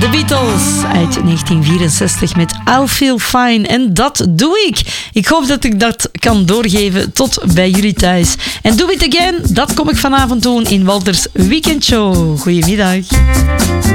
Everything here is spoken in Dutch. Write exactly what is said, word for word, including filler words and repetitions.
de Beatles uit negentien vierenzestig met I'll Feel Fine. En dat doe ik. Ik hoop dat ik dat kan doorgeven tot bij jullie thuis. En Do It Again, dat kom ik vanavond doen in Walters Weekendshow. Goedemiddag.